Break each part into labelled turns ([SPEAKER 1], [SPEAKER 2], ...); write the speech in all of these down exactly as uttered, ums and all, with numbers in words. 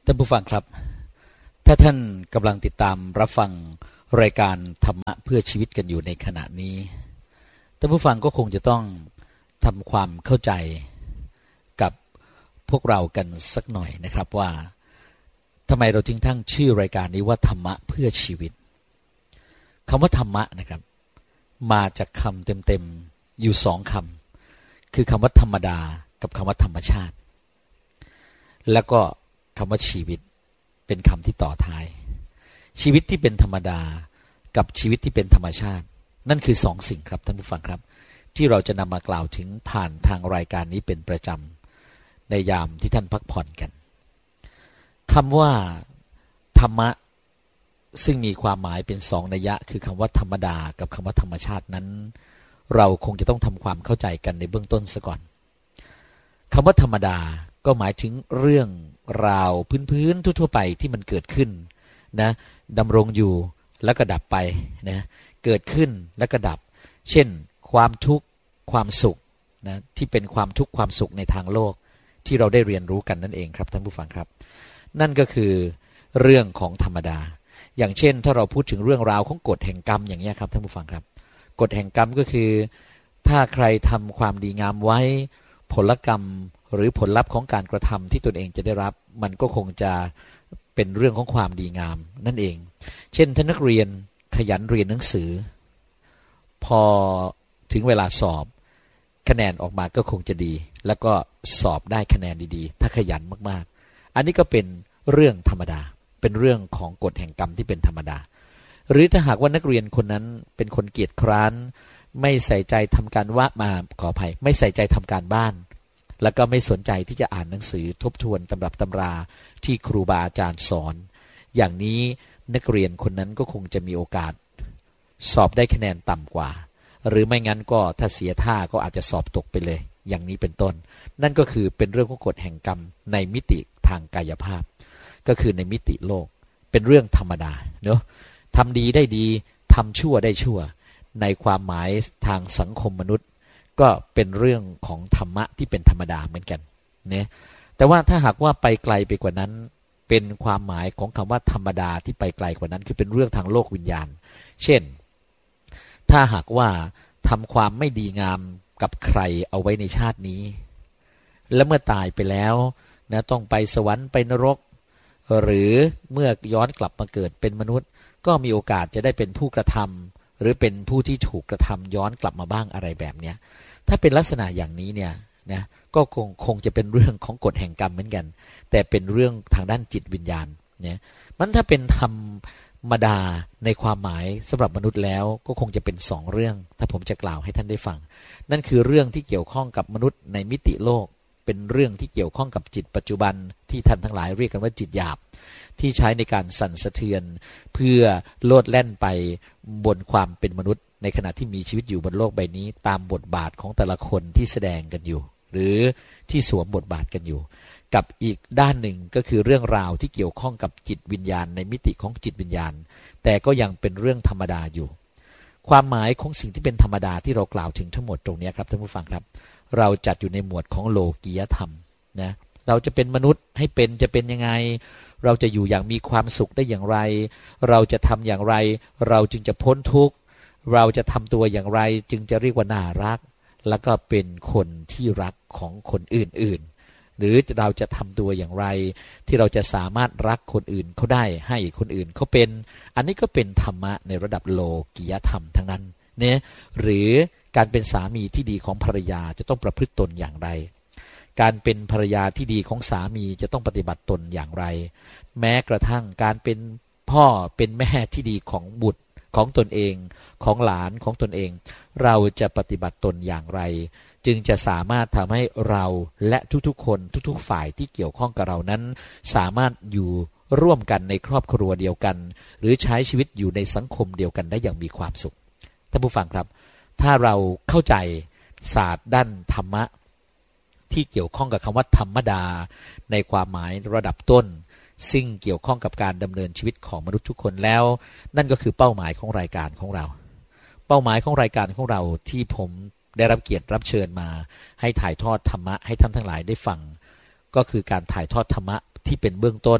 [SPEAKER 1] ท่านผู้ฟังครับถ้าท่านกำลังติดตามรับฟังรายการธรรมะเพื่อชีวิตกันอยู่ในขณะนี้ท่านผู้ฟังก็คงจะต้องทำความเข้าใจกับพวกเรากันสักหน่อยนะครับว่าทำไมเราจึงตั้งชื่อรายการนี้ว่าธรรมะเพื่อชีวิตคำว่าธรรมะนะครับมาจากคำเต็มๆอยู่สองคำคือคำว่าธรรมดากับคำว่าธรรมชาติแล้วก็คำว่าชีวิตเป็นคำที่ต่อท้ายชีวิตที่เป็นธรรมดากับชีวิตที่เป็นธรรมชาตินั่นคือสองสิ่งครับท่านผู้ฟังครับที่เราจะนำมากล่าวถึงผ่านทางรายการนี้เป็นประจำในยามที่ท่านพักผ่อนกันคำว่าธรรมะซึ่งมีความหมายเป็นสองนัยยะคือคำว่าธรรมดากับคำว่าธรรมชาตินั้นเราคงจะต้องทำความเข้าใจกันในเบื้องต้นซะก่อนคำว่าธรรมดาก็หมายถึงเรื่องราวพื้นๆทั่วๆไปที่มันเกิดขึ้นนะดำรงอยู่แล้วก็ดับไปนะเกิดขึ้นแล้วก็ดับเช่นความทุกข์ความสุขนะที่เป็นความทุกข์ความสุขในทางโลกที่เราได้เรียนรู้กันนั่นเองครับท่านผู้ฟังครับนั่นก็คือเรื่องของธรรมดาอย่างเช่นถ้าเราพูดถึงเรื่องราวของกฎแห่งกรรมอย่างนี้ครับท่านผู้ฟังครับกฎแห่งกรรมก็คือถ้าใครทำความดีงามไว้ผลกรรมหรือผลลัพธ์ของการกระทำที่ตนเองจะได้รับมันก็คงจะเป็นเรื่องของความดีงามนั่นเองเช่นท่านนักเรียนขยันเรียนหนังสือพอถึงเวลาสอบคะแนนออกมาก็คงจะดีแล้วก็สอบได้คะแนนดีๆถ้าขยันมากๆอันนี้ก็เป็นเรื่องธรรมดาเป็นเรื่องของกฎแห่งกรรมที่เป็นธรรมดาหรือถ้าหากว่านักเรียนคนนั้นเป็นคนเกียจคร้านไม่ใส่ใจทำการว่ามาขออภัยไม่ใส่ใจทำการบ้านแล้วก็ไม่สนใจที่จะอ่านหนังสือทบทวนตำรับตำราที่ครูบาอาจารย์สอนอย่างนี้นักเรียนคนนั้นก็คงจะมีโอกาสสอบได้คะแนนต่ำกว่าหรือไม่งั้นก็ถ้าเสียท่าก็อาจจะสอบตกไปเลยอย่างนี้เป็นต้นนั่นก็คือเป็นเรื่องของกฎแห่งกรรมในมิติทางกายภาพก็คือในมิติโลกเป็นเรื่องธรรมดาเนอะทำดีได้ดีทำชั่วได้ชั่วในความหมายทางสังคมมนุษย์ก็เป็นเรื่องของธรรมะที่เป็นธรรมดาเหมือนกันเนี่ยแต่ว่าถ้าหากว่าไปไกลไปกว่านั้นเป็นความหมายของคำว่าธรรมดาที่ไปไกลกว่านั้นคือเป็นเรื่องทางโลกวิญญาณเช่นถ้าหากว่าทำความไม่ดีงามกับใครเอาไว้ในชาตินี้แล้วเมื่อตายไปแล้วนะต้องไปสวรรค์ไปนรกหรือเมื่อย้อนกลับมาเกิดเป็นมนุษย์ก็มีโอกาสจะได้เป็นผู้กระทำหรือเป็นผู้ที่ถูกกระทำย้อนกลับมาบ้างอะไรแบบเนี้ยถ้าเป็นลักษณะอย่างนี้เนี่ยนะก็คงคงจะเป็นเรื่องของกฎแห่งกรรมเหมือนกันแต่เป็นเรื่องทางด้านจิตวิญญาณเนี่ยมันถ้าเป็นธรรมดาในความหมายสำหรับมนุษย์แล้วก็คงจะเป็นสองเรื่องถ้าผมจะกล่าวให้ท่านได้ฟังนั่นคือเรื่องที่เกี่ยวข้องกับมนุษย์ในมิติโลกเป็นเรื่องที่เกี่ยวข้องกับจิตปัจจุบันที่ท่านทั้งหลายเรียกกันว่าจิตหยาบที่ใช้ในการสั่นสะเทือนเพื่อโลดแล่นไปบนความเป็นมนุษย์ในขณะที่มีชีวิตอยู่บนโลกใบนี้ตามบทบาทของแต่ละคนที่แสดงกันอยู่หรือที่สวมบทบาทกันอยู่กับอีกด้านหนึ่งก็คือเรื่องราวที่เกี่ยวข้องกับจิตวิญญาณในมิติของจิตวิญญาณแต่ก็ยังเป็นเรื่องธรรมดาอยู่ความหมายของสิ่งที่เป็นธรรมดาที่เรากล่าวถึงทั้งหมดตรงนี้ครับท่านผู้ฟังครับเราจัดอยู่ในหมวดของโลกียธรรมนะเราจะเป็นมนุษย์ให้เป็นจะเป็นยังไงเราจะอยู่อย่างมีความสุขได้อย่างไรเราจะทำอย่างไรเราจึงจะพ้นทุกข์เราจะทำตัวอย่างไรจึงจะเรียกว่าน่ารักแล้วก็เป็นคนที่รักของคนอื่นๆหรือเราจะทำตัวอย่างไรที่เราจะสามารถรักคนอื่นเขาได้ให้คนอื่นเขาเป็นอันนี้ก็เป็นธรรมะในระดับโลกียธรรมทั้งนั้นเนี่ยหรือการเป็นสามีที่ดีของภรรยาจะต้องประพฤติตนอย่างไรการเป็นภรรยาที่ดีของสามีจะต้องปฏิบัติตนอย่างไรแม้กระทั่งการเป็นพ่อเป็นแม่ที่ดีของบุตรของตนเองของหลานของตนเองเราจะปฏิบัติตนอย่างไรจึงจะสามารถทำให้เราและทุกๆคนทุกๆฝ่ายที่เกี่ยวข้องกับเรานั้นสามารถอยู่ร่วมกันในครอบครัวเดียวกันหรือใช้ชีวิตอยู่ในสังคมเดียวกันได้อย่างมีความสุขท่านผู้ฟังครับถ้าเราเข้าใจศาสตร์ด้านธรรมะที่เกี่ยวข้องกับคำว่าธรรมดาในความหมายระดับต้นซึ่งเกี่ยวข้องกับการดำเนินชีวิตของมนุษย์ทุกคนแล้วนั่นก็คือเป้าหมายของรายการของเราเป้าหมายของรายการของเราที่ผมได้รับเกียรติรับเชิญมาให้ถ่ายทอดธรรมะให้ท่านทั้งหลายได้ฟังก็คือการถ่ายทอดธรรมะที่เป็นเบื้องต้น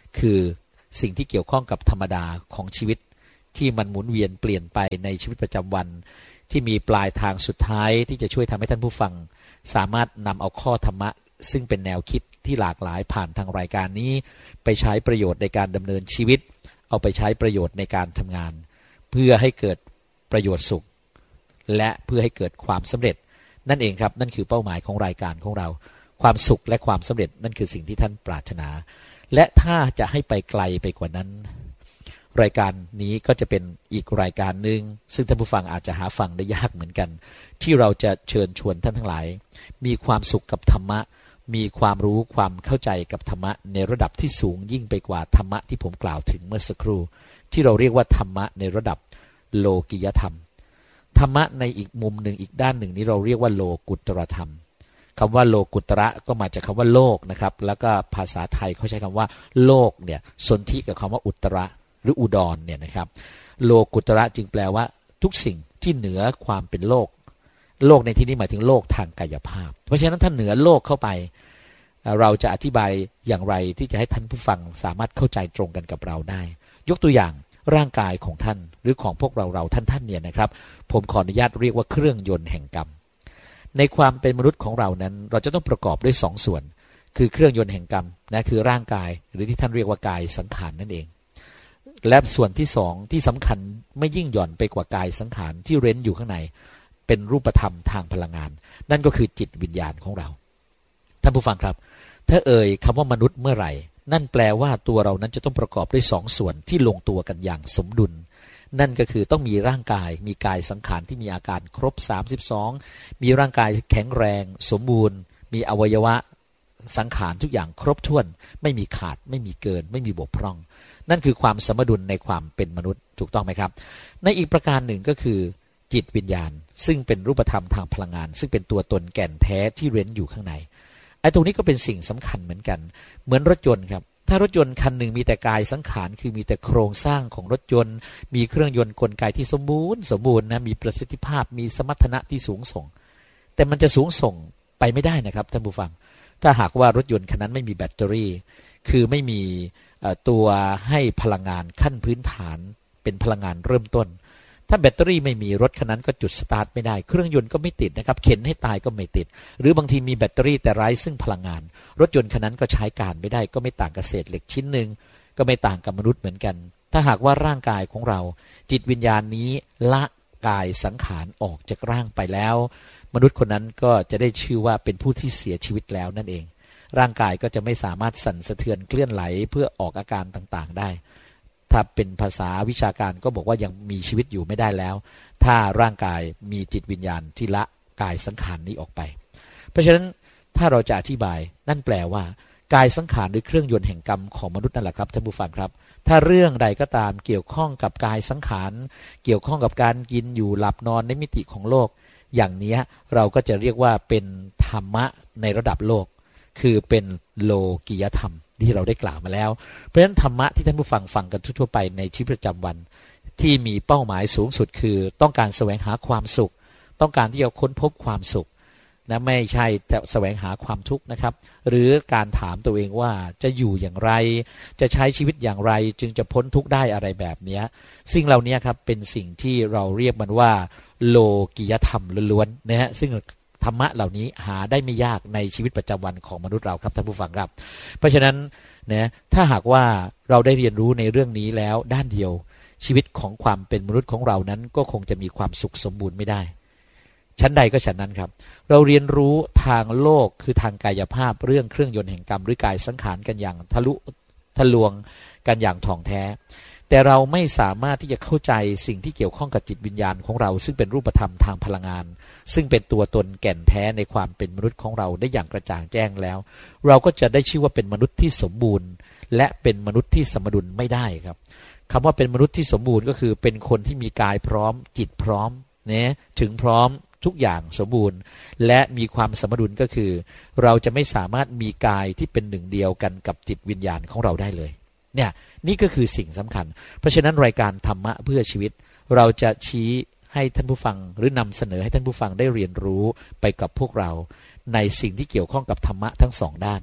[SPEAKER 1] คือสิ่งที่เกี่ยวข้องกับธรรมดาของชีวิตที่มันหมุนเวียนเปลี่ยนไปในชีวิตประจำวันที่มีปลายทางสุดท้ายที่จะช่วยทำให้ท่านผู้ฟังสามารถนำเอาข้อธรรมะซึ่งเป็นแนวคิดที่หลากหลายผ่านทางรายการนี้ไปใช้ประโยชน์ในการดำเนินชีวิตเอาไปใช้ประโยชน์ในการทำงานเพื่อให้เกิดประโยชน์สุขและเพื่อให้เกิดความสำเร็จนั่นเองครับนั่นคือเป้าหมายของรายการของเราความสุขและความสำเร็จนั่นคือสิ่งที่ท่านปรารถนาและถ้าจะให้ไปไกลไปกว่านั้นรายการนี้ก็จะเป็นอีกรายการหนึ่งซึ่งท่านผู้ฟังอาจจะหาฟังได้ยากเหมือนกันที่เราจะเชิญชวนท่านทั้งหลายมีความสุขกับธรรมะมีความรู้ความเข้าใจกับธรรมะในระดับที่สูงยิ่งไปกว่าธรรมะที่ผมกล่าวถึงเมื่อสักครู่ที่เราเรียกว่าธรรมะในระดับโลกิยธรรมธรรมะในอีกมุมหนึ่งอีกด้านหนึ่งนี้เราเรียกว่าโลกุตตรธรรมคำว่าโลกุตระก็มาจากคำว่าโลกนะครับแล้วก็ภาษาไทยเขาใช้คำว่าโลกเนี่ยสนธิกับคำว่าอุตระหรืออุดรเนี่ยนะครับโลกุตระจึงแปลว่าทุกสิ่งที่เหนือความเป็นโลกโลกในที่นี้หมายถึงโลกทางกายภาพเพราะฉะนั้นถ้าเหนือโลกเข้าไปเราจะอธิบายอย่างไรที่จะให้ท่านผู้ฟังสามารถเข้าใจตรงกันกับเราได้ยกตัวอย่างร่างกายของท่านหรือของพวกเราเราท่านท่านเนี่ยนะครับผมขออนุญาตเรียกว่าเครื่องยนต์แห่งกรรมในความเป็นมนุษย์ของเรานั้นเราจะต้องประกอบด้วยสองส่วนคือเครื่องยนต์แห่งกรรมนะคือร่างกายหรือที่ท่านเรียกว่ากายสังขารนั่นเองและส่วนที่สองที่สำคัญไม่ยิ่งหย่อนไปกว่ากายสังขารที่เร้นอยู่ข้างในเป็นรูปธรรมทางพลังงานนั่นก็คือจิตวิญญาณของเราท่านผู้ฟังครับถ้าเอ่ยคำว่ามนุษย์เมื่อไหร่นั่นแปลว่าตัวเรานั้นจะต้องประกอบด้วยสองส่วนที่ลงตัวกันอย่างสมดุลนั่นก็คือต้องมีร่างกายมีกายสังขารที่มีอาการครบสามสิบสองมีร่างกายแข็งแรงสมบูรณ์มีอวัยวะสังขารทุกอย่างครบถ้วนไม่มีขาดไม่มีเกินไม่มีบกพร่องนั่นคือความสมดุลในความเป็นมนุษย์ถูกต้องไหมครับในอีกประการหนึ่งก็คือจิตวิญญาณซึ่งเป็นรูปธรรมทางพลังงานซึ่งเป็นตัวตนแก่นแท้ที่เร้นอยู่ข้างในไอ้ตรงนี้ก็เป็นสิ่งสำคัญเหมือนกันเหมือนรถยนต์ครับถ้ารถยนต์คันหนึ่งมีแต่กายสังขารคือมีแต่โครงสร้างของรถยนต์มีเครื่องยนต์กลไกที่สมบูรณ์สมบูรณ์นะมีประสิทธิภาพมีสมรรถนะที่สูงส่งแต่มันจะสูงส่งไปไม่ได้นะครับท่านผู้ฟังถ้าหากว่ารถยนต์คันนั้นไม่มีแบตเตอรี่คือไม่มีตัวให้พลังงานขั้นพื้นฐานเป็นพลังงานเริ่มต้นถ้าแบตเตอรี่ไม่มีรถคันนั้นก็จุดสตาร์ทไม่ได้เครื่องยนต์ก็ไม่ติดนะครับเข็นให้ตายก็ไม่ติดหรือบางทีมีแบตเตอรี่แต่ไร้ซึ่งพลังงานรถยนต์คันนั้นก็ใช้การไม่ได้ก็ไม่ต่างกับเศษเหล็กชิ้นหนึ่งก็ไม่ต่างกับมนุษย์เหมือนกันถ้าหากว่าร่างกายของเราจิตวิญญาณนี้ละกายสังขารออกจากร่างไปแล้วมนุษย์คนนั้นก็จะได้ชื่อว่าเป็นผู้ที่เสียชีวิตแล้วนั่นเองร่างกายก็จะไม่สามารถสั่นสะเทือนเคลื่อนไหลเพื่อออกอาการต่างๆได้ถ้าเป็นภาษาวิชาการก็บอกว่ายังมีชีวิตอยู่ไม่ได้แล้วถ้าร่างกายมีจิตวิญญาณที่ละกายสังขารนี้ออกไปเพราะฉะนั้นถ้าเราจะอธิบายนั่นแปลว่ากายสังขารหรือเครื่องยนต์แห่งกรรมของมนุษย์นั่นแหละครับท่านผู้ฟังครับถ้าเรื่องใดก็ตามเกี่ยวข้องกับกายสังขารเกี่ยวข้องกับการกินอยู่หลับนอนในมิติของโลกอย่างนี้เราก็จะเรียกว่าเป็นธรรมะในระดับโลกคือเป็นโลกิยธรรมที่เราได้กล่าวมาแล้วเพราะฉะนั้นธรรมะที่ท่านผู้ฟังฟังกันทั่วๆไปในชีวิตประจำวันที่มีเป้าหมายสูงสุดคือต้องการแสวงหาความสุขต้องการที่จะค้นพบความสุขนะไม่ใช่จะแสวงหาความทุกข์นะครับหรือการถามตัวเองว่าจะอยู่อย่างไรจะใช้ชีวิตอย่างไรจึงจะพ้นทุกข์ได้อะไรแบบนี้สิ่งเหล่านี้ครับเป็นสิ่งที่เราเรียกมันว่าโลกิยธรรมล้วนๆนะฮะซึ่งธรรมะเหล่านี้หาได้ไม่ยากในชีวิตประจำวันของมนุษย์เราครับท่านผู้ฟังครับเพราะฉะนั้นนะถ้าหากว่าเราได้เรียนรู้ในเรื่องนี้แล้วด้านเดียวชีวิตของความเป็นมนุษย์ของเรานั้นก็คงจะมีความสุขสมบูรณ์ไม่ได้ชั้นใดก็ฉันนั้นครับเราเรียนรู้ทางโลกคือทางกายภาพเรื่องเครื่องยนต์แห่งกรรมหรือกายสังขารกันอย่างทะลุทะลวงกันอย่างถ่องแท้แต่เราไม่สามารถที่จะเข้าใจสิ่งที่เกี่ยวข้องกับจิตวิญญาณของเราซึ่งเป็นรูปธรรมทางพลังงานซึ่งเป็นตัวตนแก่นแท้ในความเป็นมนุษย์ของเราได้อย่างกระจ่างแจ้งแล้วเราก็จะได้ชื่อว่าเป็นมนุษย์ที่สมบูรณ์และเป็นมนุษย์ที่สมดุลไม่ได้ครับคำว่าเป็นมนุษย์ที่สมบูรณ์ก็คือเป็นคนที่มีกายพร้อมจิตพร้อมเนี่ยถึงพร้อมทุกอย่างสมบูรณ์และมีความสมดุลก็คือเราจะไม่สามารถมีกายที่เป็นหนึ่งเดียวกันกับจิตวิญญาณของเราได้เลยเนี่ยนี่ก็คือสิ่งสำคัญเพราะฉะนั้นรายการธรรมะเพื่อชีวิตเราจะชี้ให้ท่านผู้ฟังหรือนำเสนอให้ท่านผู้ฟังได้เรียนรู้ไปกับพวกเราในสิ่งที่เกี่ยวข้องกับธรรมะทั้งสองด้าน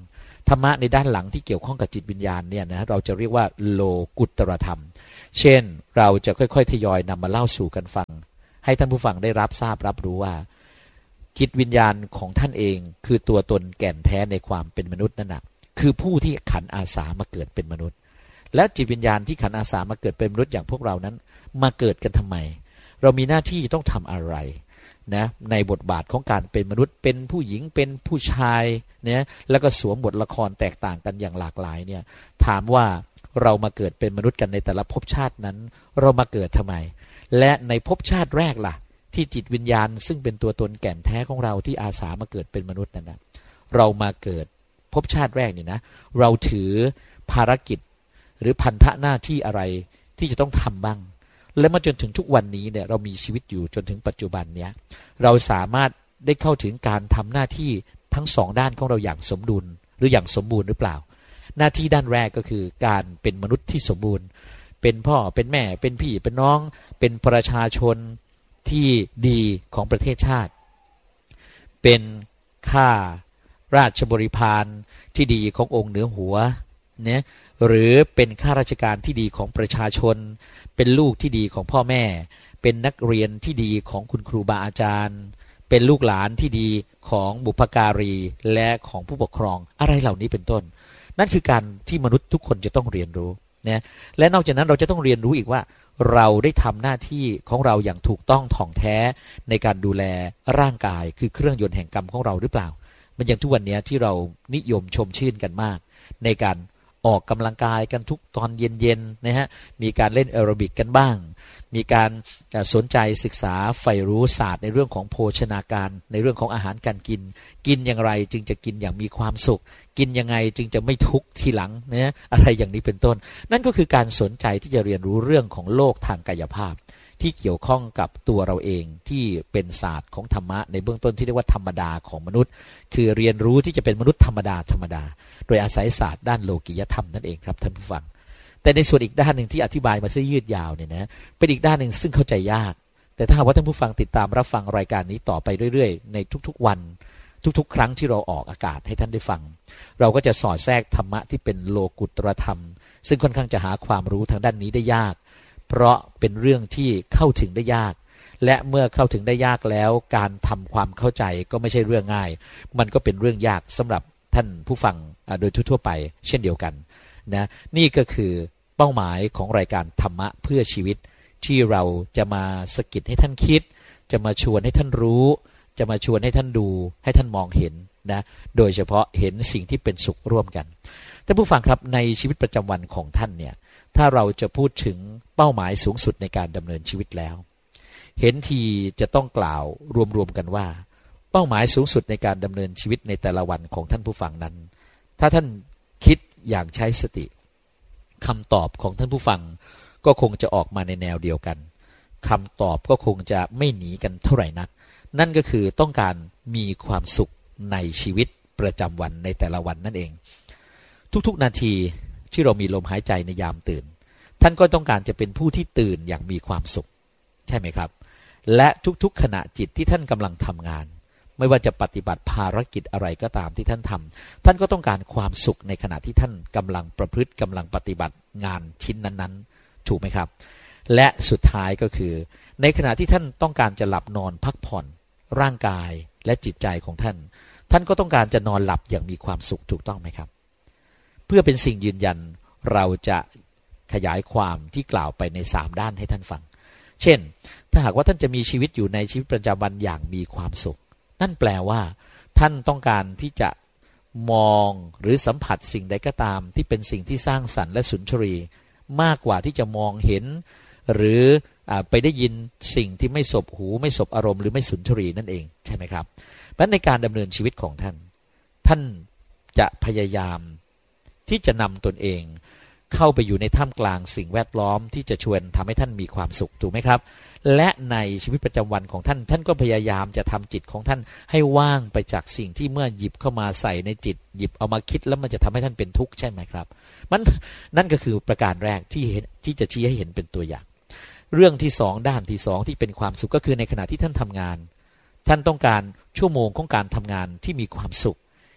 [SPEAKER 1] ธรรมะในด้านหลังที่เกี่ยวข้องกับจิตวิญญาณเนี่ยนะเราจะเรียกว่าโลกุตตรธรรมเช่นเราจะค่อยๆทยอยนำมาเล่าสู่กันฟังให้ท่านผู้ฟังได้รับทราบรับรู้ว่าจิตวิญญาณของท่านเองคือตัวตนแก่นแท้ในความเป็นมนุษย์นั่นนะคือผู้ที่ขันอาสามาเกิดเป็นมนุษย์และจิตวิญญาณที่ขันอาสามาเกิดเป็นมนุษย์อย่างพวกเรานั้นมาเกิดกันทำไมเรามีหน้าที่ต้องทำอะไรนะในบทบาทของการเป็นมนุษย์เป็นผู้หญิงเป็นผู้ชายเนี่ยแล้วก็สวมบทละครแตกต่างกันอย่างหลากหลายเนี่ยถามว่าเรามาเกิดเป็นมนุษย์กันในแต่ละภพชาตินั้นเรามาเกิดทำไมและในภพชาติแรกล่ะที่จิตวิญญาณซึ่งเป็นตัวตนแก่นแท้ของเราที่อาสามาเกิดเป็นมนุษย์นั่นนะเรามาเกิดภพชาติแรกนี่นะเราถือภารกิจหรือพันธะหน้าที่อะไรที่จะต้องทำบ้างและมาจนถึงทุกวันนี้เนี่ยเรามีชีวิตอยู่จนถึงปัจจุบันเนี้ยเราสามารถได้เข้าถึงการทำหน้าที่ทั้งสองด้านของเราอย่างสมดุลหรืออย่างสมบูรณ์หรือเปล่าหน้าที่ด้านแรกก็คือการเป็นมนุษย์ที่สมบูรณ์เป็นพ่อเป็นแม่เป็นพี่เป็นน้องเป็นประชาชนที่ดีของประเทศชาติเป็นข้าราชบริพารที่ดีขององค์เหนือหัวเนี่ยหรือเป็นข้าราชการที่ดีของประชาชนเป็นลูกที่ดีของพ่อแม่เป็นนักเรียนที่ดีของคุณครูบาอาจารย์เป็นลูกหลานที่ดีของบุพการีและของผู้ปกครองอะไรเหล่านี้เป็นต้นนั่นคือการที่มนุษย์ทุกคนจะต้องเรียนรู้เนี่ยและนอกจากนั้นเราจะต้องเรียนรู้อีกว่าเราได้ทำหน้าที่ของเราอย่างถูกต้องถ่องแท้ในการดูแลร่างกายคือเครื่องยนต์แห่งกรรมของเราหรือเปล่ามันอย่างทุกวันนี้ที่เรานิยมชมชื่นกันมากในการออกกำลังกายกันทุกตอนเย็นๆนะฮะมีการเล่นแอโรบิกกันบ้างมีการสนใจศึกษาใฝ่รู้ศาสตร์ในเรื่องของโภชนาการในเรื่องของอาหารการกินกินอย่างไรจึงจะกินอย่างมีความสุขกินยังไงจึงจะไม่ทุกข์ทีหลังนะอะไรอย่างนี้เป็นต้นนั่นก็คือการสนใจที่จะเรียนรู้เรื่องของโลกทางกายภาพที่เกี่ยวข้องกับตัวเราเองที่เป็นศาสตร์ของธรรมะในเบื้องต้นที่เรียกว่าธรรมดาของมนุษย์คือเรียนรู้ที่จะเป็นมนุษย์ธรรมดาธรรมดาโดยอาศัยศาสตร์ด้านโลกิยธรรมนั่นเองครับท่านผู้ฟังแต่ในส่วนอีกด้านหนึ่งที่อธิบายมาซะยืดยาวเนี่ยนะเป็นอีกด้านหนึ่งซึ่งเข้าใจยากแต่ถ้าหากว่าท่านผู้ฟังติดตามรับฟังรายการนี้ต่อไปเรื่อยๆในทุกๆวันทุกๆครั้งที่เราออกอากาศให้ท่านได้ฟังเราก็จะสอดแทรกธรรมะที่เป็นโลกุตรธรรมซึ่งค่อนข้างจะหาความรู้ทางด้านนี้ได้ยากเพราะเป็นเรื่องที่เข้าถึงได้ยากและเมื่อเข้าถึงได้ยากแล้วการทำความเข้าใจก็ไม่ใช่เรื่องง่ายมันก็เป็นเรื่องยากสำหรับท่านผู้ฟังโดยทั่วๆไปเช่นเดียวกันนะนี่ก็คือเป้าหมายของรายการธรรมะเพื่อชีวิตที่เราจะมาสะกิดให้ท่านคิดจะมาชวนให้ท่านรู้จะมาชวนให้ท่านดูให้ท่านมองเห็นนะโดยเฉพาะเห็นสิ่งที่เป็นสุขร่วมกันท่านผู้ฟังครับในชีวิตประจำวันของท่านเนี่ยถ้าเราจะพูดถึงเป้าหมายสูงสุดในการดำเนินชีวิตแล้วเห็นทีจะต้องกล่าวรวมๆกันว่าเป้าหมายสูงสุดในการดำเนินชีวิตในแต่ละวันของท่านผู้ฟังนั้นถ้าท่านคิดอย่างใช้สติคำตอบของท่านผู้ฟังก็คงจะออกมาในแนวเดียวกันคำตอบก็คงจะไม่หนีกันเท่าไหร่นักนั่นก็คือต้องการมีความสุขในชีวิตประจำวันในแต่ละวันนั่นเองทุกๆนาทีที่เรามีลมหายใจในยามตื่นท่านก็ต้องการจะเป็นผู้ที่ตื่นอย่างมีความสุขใช่ไหมครับและทุกๆขณะจิตที่ท่านกำลังทำงานไม่ว่าจะปฏิบัติภารกิจอะไรก็ตามที่ท่านทำท่านก็ต้องการความสุขในขณะที่ท่านกำลังประพฤติกำลังปฏิบัติงานชิ้นนั้นๆถูกไหมครับและสุดท้ายก็คือในขณะที่ท่านต้องการจะหลับนอนพักผ่อนร่างกายและจิตใจของท่านท่านก็ต้องการจะนอนหลับอย่างมีความสุขถูกต้องไหมครับเพื่อเป็นสิ่งยืนยันเราจะขยายความที่กล่าวไปในสามด้านให้ท่านฟังเช่นถ้าหากว่าท่านจะมีชีวิตอยู่ในชีวิตประจำวันอย่างมีความสุขนั่นแปลว่าท่านต้องการที่จะมองหรือสัมผัสสิ่งใดก็ตามที่เป็นสิ่งที่สร้างสรรค์และสุนทรีมากกว่าที่จะมองเห็นหรือไปได้ยินสิ่งที่ไม่สบหูไม่สบอารมณ์หรือไม่สุนทรีนั่นเองใช่ไหมครับเพราะในการดำเนินชีวิตของท่านท่านจะพยายามที่จะนำตนเองเข้าไปอยู่ในท่ามกลางสิ่งแวดล้อมที่จะชวนทำให้ท่านมีความสุขถูกไหมครับและในชีวิตประจำวันของท่านท่านก็พยายามจะทำจิตของท่านให้ว่างไปจากสิ่งที่เมื่อหยิบเข้ามาใส่ในจิตหยิบเอามาคิดแล้วมันจะทำให้ท่านเป็นทุกข์ใช่ไหมครับมันนั่นก็คือประการแรกที่เห็นที่จะชี้ให้เห็นเป็นตัวอย่างเรื่องที่สองด้านที่สองที่เป็นความสุขก็คือในขณะที่ท่านทำงานท่านต้องการชั่วโมงของการทำงานที่มีความสุข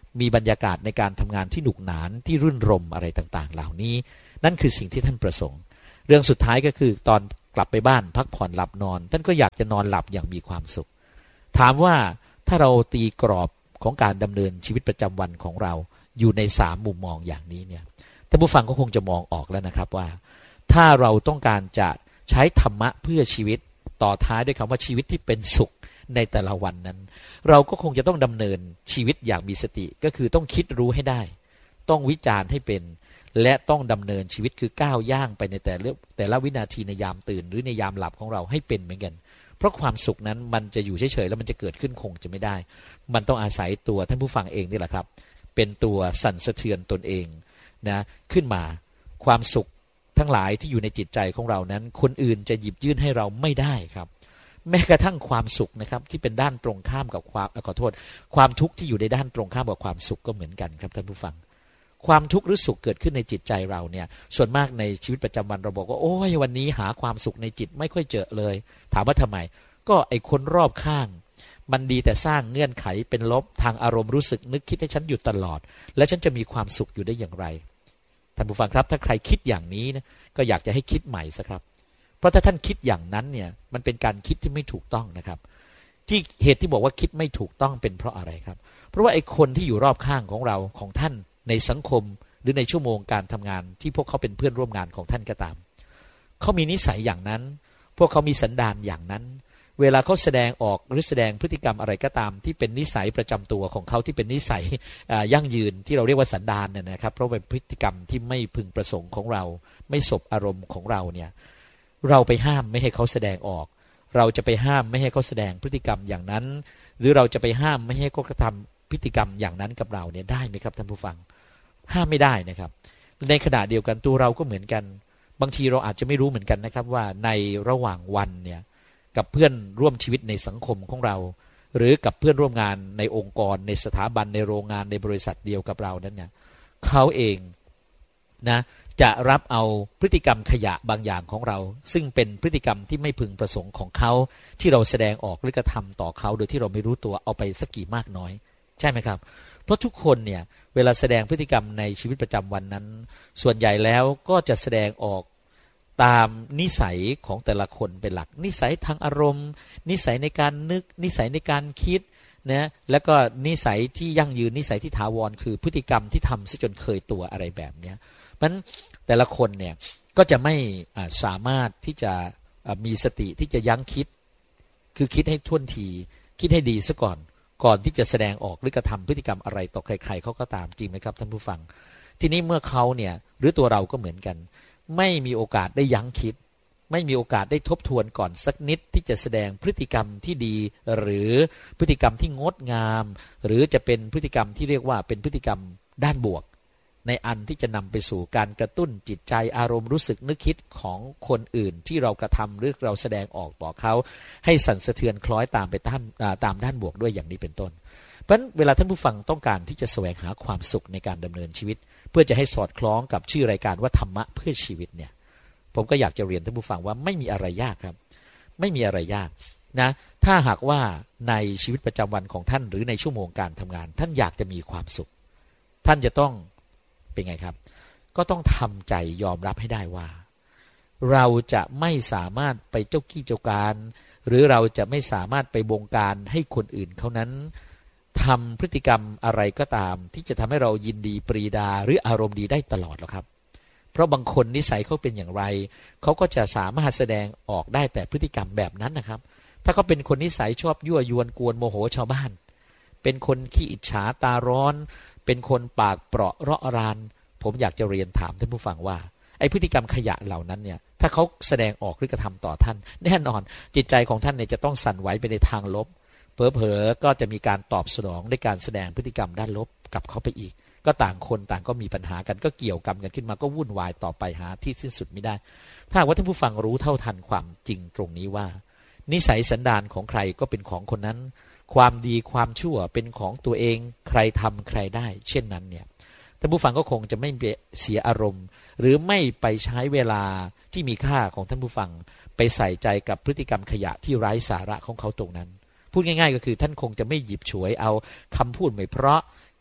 [SPEAKER 1] มีบรรยากาศในการทำงานที่หนุกหนานที่รื่นรมอะไรต่างๆเหล่านี้นั่นคือสิ่งที่ท่านประสงค์เรื่องสุดท้ายก็คือตอนกลับไปบ้านพักผ่อนหลับนอนท่านก็อยากจะนอนหลับอย่างมีความสุขถามว่าถ้าเราตีกรอบของการดำเนินชีวิตประจำวันของเราอยู่ในสามมุมมองอย่างนี้เนี่ยท่านผู้ฟังก็คงจะมองออกแล้วนะครับว่าถ้าเราต้องการจะใช้ธรรมะเพื่อชีวิตต่อท้ายด้วยคำว่าชีวิตที่เป็นสุขในแต่ละวันนั้นเราก็คงจะต้องดำเนินชีวิตอย่างมีสติก็คือต้องคิดรู้ให้ได้ต้องวิจารณ์ให้เป็นและต้องดำเนินชีวิตคือก้าวย่างไปในแต่ละแต่ละวินาทีในยามตื่นหรือในยามหลับของเราให้เป็นเหมือนกันเพราะความสุขนั้นมันจะอยู่เฉยๆแล้วมันจะเกิดขึ้นคงจะไม่ได้มันต้องอาศัยตัวท่านผู้ฟังเองนี่แหละครับเป็นตัวสั่นสะเทือนตนเองนะขึ้นมาความสุขทั้งหลายที่อยู่ในจิตใจของเรานั้นคนอื่นจะหยิบยื่นให้เราไม่ได้ครับแม้กระทั่งความสุขนะครับที่เป็นด้านตรงข้ามกับความขอโทษความทุกข์ที่อยู่ในด้านตรงข้ามกับความสุขก็เหมือนกันครับท่านผู้ฟังความทุกข์หรือสุขเกิดขึ้นในจิตใจเราเนี่ยส่วนมากในชีวิตประจำวันเราบอกว่าโอ้ยวันนี้หาความสุขในจิตไม่ค่อยเจอเลยถามว่าทำไมก็ไอคนรอบข้างมันดีแต่สร้างเงื่อนไขเป็นลบทางอารมณ์รู้สึกนึกคิดให้ฉันอยู่ตลอดและฉันจะมีความสุขอยู่ได้อย่างไรท่านผู้ฟังครับถ้าใครคิดอย่างนี้นะก็อยากจะให้คิดใหม่สักครับเพราะถ้าท่านคิดอย่างนั้นเนี่ยมันเป็นการคิดที่ไม่ถูกต้องนะครับที่เหตุที่บอกว่าคิดไม่ถูกต้องเป็นเพราะอะไรครับเพราะว่าไอ้คนที่อยู่รอบข้างของเราของท่านในสังคมหรือในชั่วโมงการทำงานที่พวกเขาเป็นเพื่อนร่วมงานของท่านก็ตามเขามีนิสัยอย่างนั้นพวกเขามีสันดานอย่างนั้นเวลาเขาแสดงออกหรือแสดงพฤติกรรมอะไรก็ตามที่เป็นนิสัยประจำตัวของเขาที่เป็นนิสัยยั่งยืนที่เราเรียกว่าสันดานเนี่ยนะครับเพราะเป็นพฤติกรรมที่ไม่พึงประสงค์ของเราไม่สบอารมณ์ของเราเนี่ยเราไปห้ามไม่ให้เขาแสดงออกเราจะไปห้ามไม่ให้เขาแสดงพฤติกรรมอย่างนั้นหรือเราจะไปห้ามไม่ให้เขากระทำพฤติกรรมอย่างนั้นกับเราเนี่ยได้ไหมครับท่านผู้ฟังห้ามไม่ได้นะครับในขณะเดียวกันตัวเราก็เหมือนกันบางทีเราอาจจะไม่รู้เหมือนกันนะครับว่าในระหว่างวันเนี่ยกับเพื่อนร่วมชีวิตในสังคมของเราหรือกับเพื่อนร่วมงานในองค์กรในสถาบันในโรงงานในบริษัทเดียวกับเรานั้นเนี่ยเขาเองนะจะรับเอาพฤติกรรมขยะบางอย่างของเราซึ่งเป็นพฤติกรรมที่ไม่พึงประสงค์ของเขาที่เราแสดงออกหรือกระทำต่อเขาโดยที่เราไม่รู้ตัวเอาไปสักกี่มากน้อยใช่ไหมครับเพราะทุกคนเนี่ยเวลาแสดงพฤติกรรมในชีวิตประจำวันนั้นส่วนใหญ่แล้วก็จะแสดงออกตามนิสัยของแต่ละคนเป็นหลักนิสัยทางอารมณ์นิสัยในการนึกนิสัยในการคิดนะแล้วก็นิสัยที่ยั่งยืนนิสัยที่ถาวรคือพฤติกรรมที่ทำซะจนเคยตัวอะไรแบบนี้เพราะฉะนั้นแต่ละคนเนี่ยก็จะไม่สามารถที่จะมีสติที่จะยั้งคิดคือคิดให้ท่วนทีคิดให้ดีซะก่อนก่อนที่จะแสดงออกหรือกระทำพฤติกรรมอะไรต่อใครๆเขาก็ตามจริงไหมครับท่านผู้ฟังทีนี้เมื่อเขาเนี่ยหรือตัวเราก็เหมือนกันไม่มีโอกาสได้ยั้งคิดไม่มีโอกาสได้ทบทวนก่อนสักนิดที่จะแสดงพฤติกรรมที่ดีหรือพฤติกรรมที่งดงามหรือจะเป็นพฤติกรรมที่เรียกว่าเป็นพฤติกรรมด้านบวกในอันที่จะนำไปสู่การกระตุ้นจิตใจอารมณ์รู้สึกนึกคิดของคนอื่นที่เรากระทำหรือเราแสดงออกต่อเขาให้สั่นสะเทือนคล้อยตามไปตามตามด้านบวกด้วยอย่างนี้เป็นต้นเพราะฉะนั้นเวลาท่านผู้ฟังต้องการที่จะแสวงหาความสุขในการดำเนินชีวิตเพื่อจะให้สอดคล้องกับชื่อรายการว่าธรรมะเพื่อชีวิตเนี่ยผมก็อยากจะเรียนท่านผู้ฟังว่าไม่มีอะไรยากครับไม่มีอะไรยากนะถ้าหากว่าในชีวิตประจำวันของท่านหรือในชั่วโมงการทำงานท่านอยากจะมีความสุขท่านจะต้องเป็นไงครับก็ต้องทำใจยอมรับให้ได้ว่าเราจะไม่สามารถไปเจ้ากี้เจ้าการหรือเราจะไม่สามารถไปบงการให้คนอื่นเขานั้นทำพฤติกรรมอะไรก็ตามที่จะทำให้เรายินดีปรีดาหรืออารมณ์ดีได้ตลอดหรอกครับเพราะบางคนนิสัยเขาเป็นอย่างไรเขาก็จะสามารถแสดงออกได้แต่พฤติกรรมแบบนั้นนะครับถ้าเขาเป็นคนนิสัยชอบยั่วยวนกวนโมโหชาวบ้านเป็นคนขี้อิจฉาตาร้อนเป็นคนปากเปราะเราะรานผมอยากจะเรียนถามท่านผู้ฟังว่าไอ้พฤติกรรมขยะเหล่านั้นเนี่ยถ้าเขาแสดงออกหรือกระทำต่อท่านแน่นอนจิตใจของท่านเนี่ยจะต้องสั่นไหวไปในทางลบเผลอๆก็จะมีการตอบสนองด้วยการแสดงพฤติกรรมด้านลบกับเขาไปอีกก็ต่างคนต่างก็มีปัญหากันก็เกี่ยวกรรมกันขึ้นมาก็วุ่นวายต่อไปหาที่สิ้นสุดไม่ได้ถ้าว่าท่านผู้ฟังรู้เท่าทันความจริงตรงนี้ว่านิสัยสันดานของใครก็เป็นของคนนั้นความดีความชั่วเป็นของตัวเองใครทำใครได้เช่นนั้นเนี่ยท่านผู้ฟังก็คงจะไม่เสียอารมณ์หรือไม่ไปใช้เวลาที่มีค่าของท่านผู้ฟังไปใส่ใจกับพฤติกรรมขยะที่ไร้สาระของเขาตรงนั้นพูดง่ายๆก็คือท่านคงจะไม่หยิบฉวยเอาคำพูดไม่เพราะ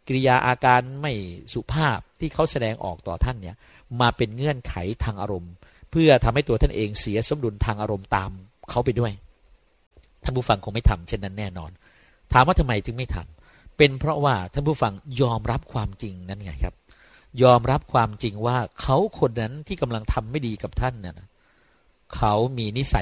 [SPEAKER 1] กิริยาอาการไม่สุภาพที่เขาแสดงออกต่อท่านเนี่ยมาเป็นเงื่อนไขทางอารมณ์เพื่อทำให้ตัวท่านเองเสียสมดุลทางอารมณ์ตามเขาไปด้วยท่านผู้ฟังคงไม่ทำเช่นนั้นแน่นอนถามว่าทำไมจึงไม่ทำเป็นเพราะว่าท่านผู้ฟังยอมรับความจริงนั้นไงครับยอมรับความจริงว่าเขาคนนั้นที่กำลังทำไม่ดีกับท่านเนี่ยเขามีนิสัย